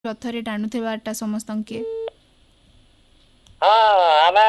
ରଥରେ ଟାଣୁଥିବାଟା ସମସ୍ତଙ୍କୁ ହଁ ଆମେ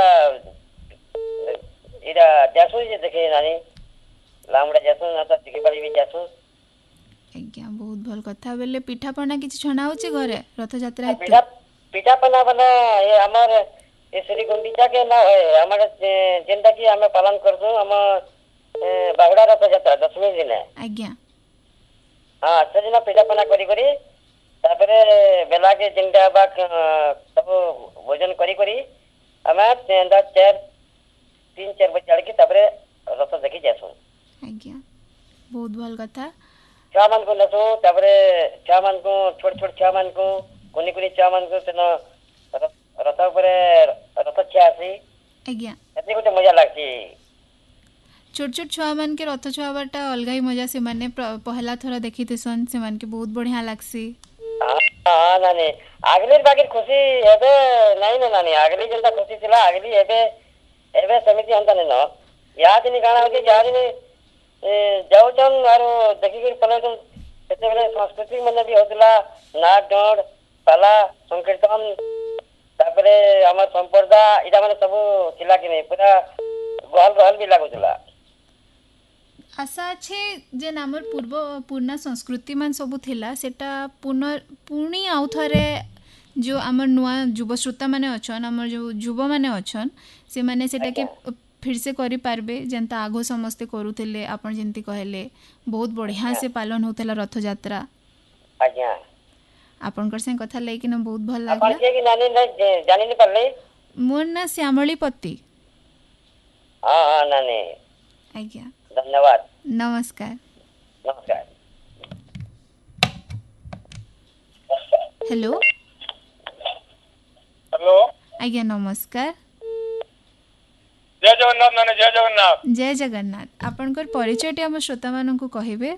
ଏଇଟା ଯାସୁ ଯେ ଦେଖେ ନାନୀ ଲାମୁଡା ଯାସୁ ନା ତ ଟିକେ ପାରି ବି ଯାସୁ। ଆଜ୍ଞା ବହୁତ ଭଲ କଥା। ବେଲେ ପିଠାପଣା କିଛି ଛଣା ହେଉଛି ଘରେ ରଥଯାତ୍ରା ହେତୁ? ପିଠା ପିଠା ପନା ବୋଲେ ଆମର ଏ ଶ୍ରୀ ଗୁଣ୍ଡିଚା के ना ଆମର ଯେନ୍ତା କି ଆମେ ପାଳନ କରୁଛୁ ଆମ ବାହୁଡା ରଥଯାତ୍ରା ଦଶମୀ ଦିନ। ଆଜ୍ଞା ହଁ ସେଦିନ ପିଠା ପଣା କରି ତାପରେ ବେଲାକେ ଯେନ୍ଟା ବା ସବୁ ଭୋଜନ କରି ଆମେ ତିନ ଚାର ବଜେ ଛାଡ଼ିକି ତାପରେ ରଥ ଦେଖି ଯାସୁଁ। ଆଜ୍ଞା ବହୁତ ଭଲ କଥା। ଛୁଆ ମାନଙ୍କୁ ନେସୁ ତାପରେ ଛୁଆ ମାନଙ୍କୁ ଛୋଟ ଛୁଆ ମାନଙ୍କୁ କୁନି ଛୁଆ ମାନଙ୍କୁ ସେନ ରଥ ଉପରେ ରଥ ଖିଆ ଆସି ଆଜ୍ଞା ଏତେ ଗୋଟେ ମଜା ଲାଗ୍ସି। ଛୋଟ ଛୁଆମାନକେ ରଥ ଛୁଆବାରଟା ଅଲଗା ହି ମଜା। ସେମାନେ ପହଲା ଥର ଦେଖିଥିସନ୍, ସେମାନକେ ବହୁତ ବଢ଼ିଆ ଲାଗ୍ସି। ହଁ ନାନୀ ଆଗଲି ବାଗିର ଖୁସି ଏବେ ନାଇଁ ନ ନାନୀ ଆଗଲି ଯେନ୍ତା ଖୁସି ଥିଲା ଆଗଲି ଏବେ ସେମିତି ହନ୍ତା ନି ନ। ୟା ଦିନ କାଣା ହଉଛି ଯାହା ଦିନ ଯାଉଛନ୍ ଆରୁ ଦେଖିକିରି ପଲାଉଛନ୍ ସେତେବେଳେ ସଂସ୍କୃତି ମାନେ ବି ହଉଥିଲା ନାଚ ଡଁର ପାଲା ସଂକୀର୍ତ୍ତନ ତାପରେ ଆମର ସମ୍ପର୍ଦା ଏଇଟା ମାନେ ସବୁ ଥିଲା କି ନାଇଁ ପୁରା ଗହଲ ଗହଲ ବି ଲାଗୁଥିଲା। ଆଶା ଅଛି ଯେନ୍ ଆମର ପୁରୁଣା ସଂସ୍କୃତି ମାନ ସବୁ ଥିଲା ସେଟା ପୁଣି ଆଉ ଥରେ ଯେଉଁ ଆମର ନୂଆ ଯୁବଶ୍ରୋତା ମାନେ ଅଛନ୍, ଆମର ଯେଉଁ ଯୁବମାନେ ଅଛନ୍ ସେମାନେ ସେଟାକେ ଆଜ୍ଞା ଫିରସେ କରିପାରିବେ ଯେନ୍ତା ଆଗ ସମସ୍ତେ କରୁଥିଲେ। ଆପଣ ଯେମିତି କହିଲେ ବହୁତ ବଢ଼ିଆ ଆଜ୍ଞା ସେ ପାଲନ ହେଉଥିଲା ରଥଯାତ୍ରା। ଆଜ୍ଞା ଆପଣଙ୍କର ସାଙ୍ଗେ କଥା ଲାଗିକିନା ବହୁତ ଭଲ ଆପଣ ଲାଗିଲା। କିଏ କି ନାନୀ ଜାଣିନି ପାରିଲି। ମୋର ନାଁ ଶ୍ୟାମଳୀପତି। ହଁ ହଁ ନାନୀ ଆଜ୍ଞା ଧନ୍ୟବାଦ ନମସ୍କାର। ନମସ୍କାର। ହ୍ୟାଲୋ ହ୍ୟାଲୋ ଆଜ୍ଞା ନମସ୍କାର। ଜୟ ଜଗନ୍ନାଥ ନାନୀ ଜୟ ଜଗନ୍ନାଥ। ଜୟ ଜଗନ୍ନାଥ। ଆପଣଙ୍କର ପରିଚୟଟି ଆମ ଶ୍ରୋତାମାନଙ୍କୁ କହିବେ?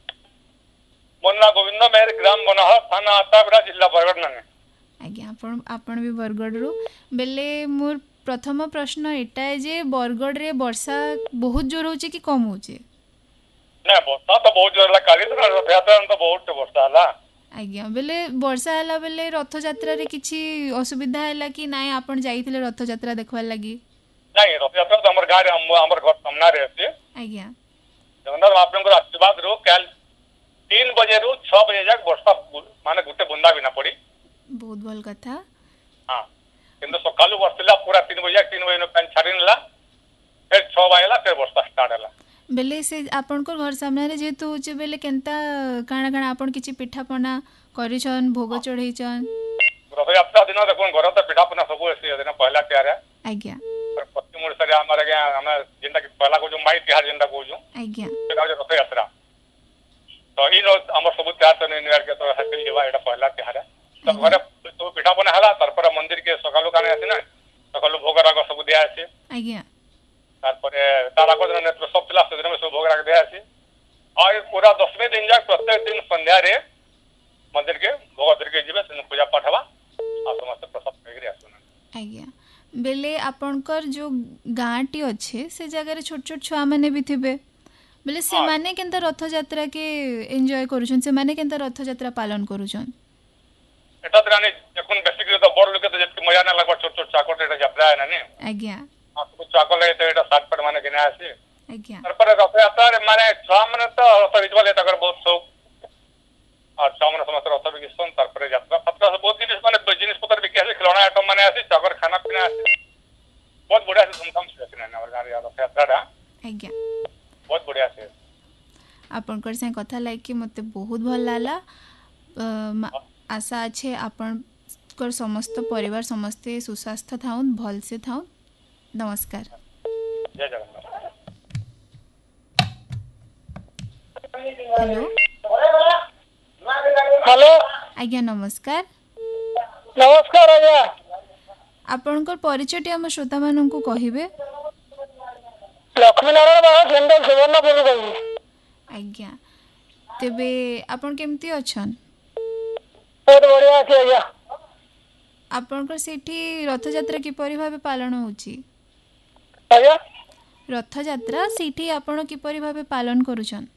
ମୋ ନାଁ ଗୋବିନ୍ଦ ମେହେର, ଗ୍ରାମ ବନହଳ, ଥାନା ଆତାବିରା, ଜିଲ୍ଲା ବରଗଡ଼ ନାନୀ। ଆଜ୍ଞା ଆପଣ ବି ବରଗଡ଼ରୁ। ବେଲେ ମୋର ପ୍ରଥମ ପ୍ରଶ୍ନ ଏଟା ଯେ ବରଗଡ଼ରେ ବର୍ଷା ବହୁତ ଜୋର ହେଉଛି କି କମ୍ ହେଉଛି? ନା ବର୍ଷା ତ ବହୁତ ଜୋର ହେଲା, କାଲି ତ ରଥଯାତ୍ରା ତ ବହୁତ ବର୍ଷା ହେଲା। ଆଜ୍ଞା ବେଲେ ବର୍ଷା ହେଲା ବେଲେ ରଥଯାତ୍ରାରେ କିଛି ଅସୁବିଧା ହେଲା କି ନାଇଁ? ଆପଣ ଯାଇଥିଲେ ରଥଯାତ୍ରା ଦେଖବାର୍ ଲାଗି? ନାଇଁ ରଥଯାତ୍ରା ତ ଆମର ଗାଁରେ ଆମର ଘର ସାମ୍ନାରେ ଅଛି। ଆଜ୍ଞା ଜଗନ୍ନାଥ ମହାପ୍ରଭୁଙ୍କର ଆଶୀର୍ବାଦରୁ କାଲି 3 ବଜେରୁ 6 ବଜେ ଯାକ ବର୍ଷା ମାନେ ଗୋଟେ ବୁନ୍ଦା ବି ନା ପଡି। ବହୁତ ଭଲ କଥା। ହଁ କିନ୍ତୁ ସକାଳୁ ବର୍ଷିଲା ପୁରା 3 ବଜେ 3 ବଜେ ପାଣି ଛାଡ଼ି ନେଲା, ଫେର 6 ବାଜିଲା ଫେର ବର୍ଷା ଷ୍ଟାର୍ଟ ହେଲା। ବେଲେ ସେ ଆପଣଙ୍କର ଘର ସାମ୍ନାରେ ଯେହେତୁ ହଉଛି ବେଲେ କେନ୍ତା କାଣା ଆପଣ କିଛି ପିଠାପଣା କରିଛନ୍, ଭୋଗ ଚଢ଼େଇଛନ୍? ରଥଯାତ୍ରା ଦିନ ଦେଖୁନ ଘର ତ ପିଠାପନା ସବୁ ଅଛି ସେଦିନ ପହିଲା ତିଆରେ। ଆଜ୍ଞା ପଶ୍ଚିମ ଓଡ଼ିଶାରେ ଆମର ଆଜ୍ଞା ଆମେ ଯେନ୍ଟା କି ପହିଲା କହୁଛୁ ମାଇ ତିହାର ଯେନ୍ଟା କହୁଛୁ, ଆଜ୍ଞା ସେଟା ହଉଛି ରଥଯାତ୍ରା। ତ ଇନ ଆମର ସବୁ ତିହାର ଯିବା ଏଇଟା ପହିଲା ତିହାରେ ତ ଆଜ୍ଞା ଘରେ ସବୁ ପିଠାପନା ହେଲା। ତାରପରେ ମନ୍ଦିର କେ ସକାଳୁ କାଣା ଆସି ନା ସକାଳୁ ଭୋଗ ରାଗ ସବୁ ଦିଆ ଅଛି। ଆଜ୍ଞା ତାରପରେ ତାର ଆଗ ଦିନ ନେତ୍ରୋତ୍ସବ ଥିଲା, ସେଦିନ ବି ସବୁ ଭୋଗ ରାଗ ଦିଆ ଅଛି। ଆଉ ପୁରା 10 ଦିନ ଯାକ ପ୍ରତ୍ୟେକ ଦିନ ସନ୍ଧ୍ୟାରେ ମନ୍ଦିର के भोग धरिके ଯିବେ, ସେଦିନ ପୂଜା ପାଠ ହେବା ଆଉ ସମସ୍ତେ ପ୍ରସାଦ ପାଇକରି ଆସିବେ। ଆଜ୍ଞା ବେଲେ ଆପଣଙ୍କର ଯେଉଁ ଗାଁଟି ଅଛି ସେ ଜାଗାରେ ଛୋଟ ଛୋଟ ଛୁଆମାନେ ବି ଥିବେ, ବେଲେ ହଁ ସେମାନେ କେନ୍ତା ରଥଯାତ୍ରା କେ ଏନ୍ଜୟ କରୁଛନ୍? ସେମାନେ କେନ୍ତା ରଥଯାତ୍ରା ପାଲନ କରୁଛନ୍? ଏଟା ତ ନାନୀ ଦେଖୁନ ବେଶୀକରି ତ ବଡ ଲୋକେ ତ ଯେତିକି ମଜା ନା ଲାଗବା, ଛୋଟ ଛୋଟ ଛୁଆଙ୍କର ଏଟା ଯାତ୍ରା है ନାନୀ। ଆଜ୍ଞା ସବୁ ଛୁଆଙ୍କର ଲାଗି ତ ଏଟା ସାର୍ଟ ପ୍ୟାଣ୍ଟ ମାନେ ଘିନା ଆସି। ଆଜ୍ଞା ତାରପରେ ରଥଯାତ୍ରାରେ ମାନେ ଛୁଆ ମାନେ ତ ରଥ ବିଜବା ଲାଗି ତାଙ୍କର ବହୁତ ସଉକ। ଆଉ ଛୁଆ ମାନେ ସମସ୍ତେ ରଥ ବିକିସନ୍। ତାରପରେ ଯାତ୍ରା ଫାତ୍ରା ବହୁତ ଜିନିଷ ମାନେ ଜିନିଷ ପତ୍ର ବିକି ଆସି, ଖେଳଣା ଆଇଟମ ମାନେ ଆସି, ତାଙ୍କର ଖାନା ପିନା ଆସି, ବହୁତ ବଢିଆ ସେ ଧୁମଧାମ ସେ ଆସି ନାନୀ ଆମର ଗାଁରେ ରଥଯାତ୍ରାଟା ଆଜ୍ଞା ବହୁତ ବଢିଆ ସେ। ଆପଣଙ୍କର ସାଙ୍ଗେ କଥା ଲାଗିକି ମୋତେ ବହୁତ ଭଲ ଲାଗଲା। ଆଶା ଅଛି ଆପଣଙ୍କର ସମସ୍ତ ପରିବାର ସମସ୍ତେ ସୁସ୍ୱାସ୍ଥ୍ୟ ଥାଉନ୍, ଭଲସେ ଥାଉନ୍। ନମସ୍କାର। ଜୟ ଜଗନ୍ନାଥ। ହ୍ୟାଲୋ ହ୍ୟାଲୋ ଆଜ୍ଞା ନମସ୍କାର। ନମସ୍କାର ଆଜ୍ଞା। ଆପଣଙ୍କର ପରିଚୟଟି ଆମ ଶ୍ରୋତାମାନଙ୍କୁ କହିବେ? ଲକ୍ଷ୍ମୀନାରାୟଣ ବାବା ସେଣ୍ଡ ସୁବର୍ଣ୍ଣପୁର କହୁଛି। ଆଜ୍ଞା ତେବେ ଆପଣ କେମିତି ଅଛନ୍? ବହୁତ ବଢିଆ ଅଛି ଆଜ୍ଞା। ଆପଣଙ୍କର ସେଇଠି ରଥଯାତ୍ରା କିପରି ଭାବେ ପାଳନ ହେଉଛି? ଆଜ୍ଞା ରଥଯାତ୍ରା ସେଇଠି ଆପଣ କିପରି ଭାବେ ପାଳନ କରୁଛନ୍?